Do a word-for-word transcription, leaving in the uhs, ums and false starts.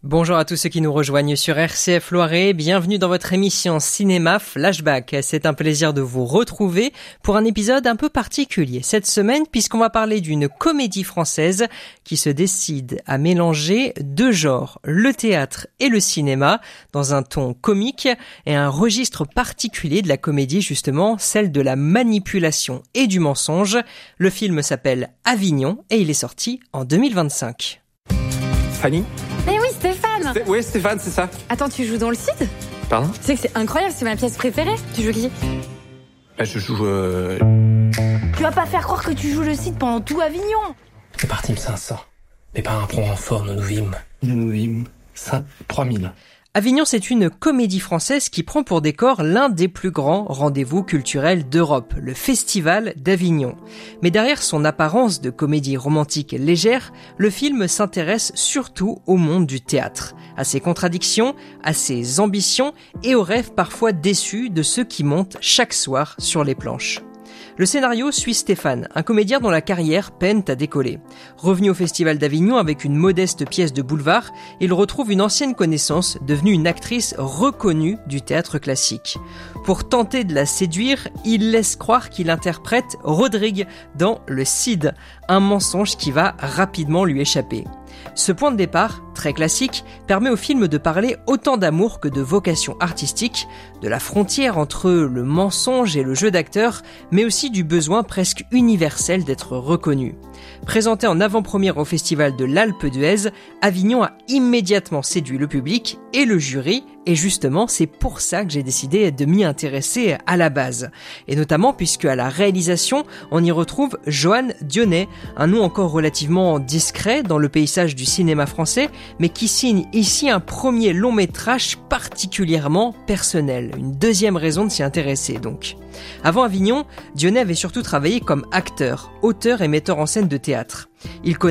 Bonjour à tous ceux qui nous rejoignent sur R C F Loiret, bienvenue dans votre émission Cinéma Flashback. C'est un plaisir de vous retrouver pour un épisode un peu particulier cette semaine puisqu'on va parler d'une comédie française qui se décide à mélanger deux genres, le théâtre et le cinéma, dans un ton comique et un registre particulier de la comédie justement, celle de la manipulation et du mensonge. Le film s'appelle Avignon et il est sorti en deux mille vingt-cinq. Fanny ? Mais oui, Stéphane. Sté- Oui, Stéphane, c'est ça. Attends, tu joues dans le Cid ? Pardon ? Tu sais que c'est incroyable, c'est ma pièce préférée. Tu joues qui ? Bah, je joue... Euh... Tu vas pas faire croire que tu joues le Cid pendant tout Avignon. C'est parti, cinq cents. Mes parents prend en fort, nous nous vîmes. Nous nous vîmes. Ça, trois mille. Avignon, c'est une comédie française qui prend pour décor l'un des plus grands rendez-vous culturels d'Europe, le Festival d'Avignon. Mais derrière son apparence de comédie romantique légère, le film s'intéresse surtout au monde du théâtre, à ses contradictions, à ses ambitions et aux rêves parfois déçus de ceux qui montent chaque soir sur les planches. Le scénario suit Stéphane, un comédien dont la carrière peine à décoller. Revenu au Festival d'Avignon avec une modeste pièce de boulevard, il retrouve une ancienne connaissance devenue une actrice reconnue du théâtre classique. Pour tenter de la séduire, il laisse croire qu'il interprète Rodrigue dans Le Cid, un mensonge qui va rapidement lui échapper. Ce point de départ, très classique, permet au film de parler autant d'amour que de vocation artistique, de la frontière entre le mensonge et le jeu d'acteur, mais aussi du besoin presque universel d'être reconnu. Présenté en avant-première au festival de l'Alpe d'Huez, Avignon a immédiatement séduit le public et le jury, et justement c'est pour ça que j'ai décidé de m'y intéresser à la base. Et notamment puisque à la réalisation, on y retrouve Joanne Dionnet, un nom encore relativement discret dans le paysage du cinéma français, mais qui signe ici un premier long métrage particulièrement personnel. Une deuxième raison de s'y intéresser donc. Avant Avignon, Dionnet avait surtout travaillé comme acteur, auteur et metteur en scène de théâtre. Il connaît